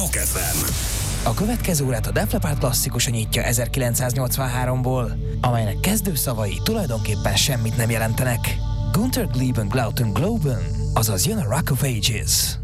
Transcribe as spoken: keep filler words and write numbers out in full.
Rock ef em. A következő órát a Def Leppard klasszikusa nyitja ezerkilencszáznyolcvanháromból, amelynek kezdőszavai tulajdonképpen semmit nem jelentenek. Gunter Glieben Glauten Globen, azaz jön a Rock of Ages.